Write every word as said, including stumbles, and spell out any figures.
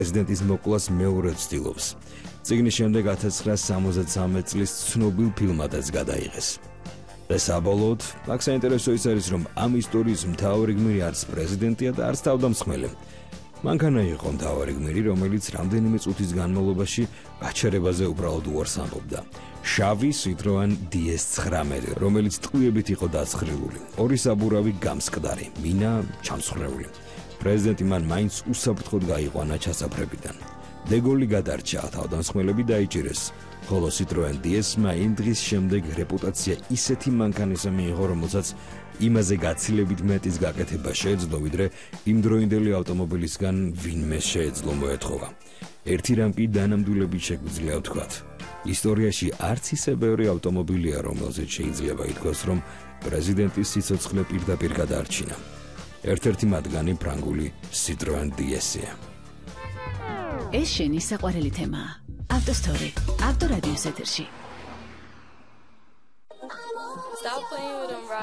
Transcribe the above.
პრეზიდენტის მოკვლას მეორედ ცდილობს. წიგნის შემდეგ ათას ცხრაასი სამოცდათვრამეტი წლის ცნობილ ფილმადაც გადაიღეს. და საბოლოოდ, აქ საინტერესო ის არის, რომ ამ ისტორიის მთავარი გმირი არც პრეზიდენტია და არც თავდამსხმელი. მანქანა იყო მთავარი გმირი, რომელიც რამდენიმე წუთის განმავლობაში გაჩერებაზე უბრალოდ უარს ამბობდა. შავი Citroen დი ეს ცხრამეტი, რომელიც ტყვიებით იყო დასხრილული. ორი საბურავი გამსკდარი, მინა ჩამსხვრეული. პრეზიდენტი მან მაინც უსაფრთხოდ გაიყვანა ჩასაფრებიდან. დეგოლი გადარჩა, თავდამსხმელები დაიჭირეს. ხოლო Citroen დი ეს-მა იმ დღის შემდეგ რეპუტაცია ისეთი მანქანისა მიიღო, რომელსაც იმაზე გაცილებით მეტის გაკეთება შეეძლო, ვიდრე იმდროინდელი ავტომობილისგან ვინმე შეეძლო მოეთხოვა. ერთი რამ კი დანამდვილებით შეგვიძლია ვთქვათ. ისტორიაში არც ისე ბევრი ავტომობილია, რომელზეც შეიძლება ითქვას, რომ პრეზიდენტის სიცოცხლე პირდაპირ გადაარჩინა. ერთ-ერთი მათგანი ფრანგული Citroen დი ეს-ია. ეს შენი საყვარელი თემაა. ავტოსტორი, ავტორადიოს ეთერში.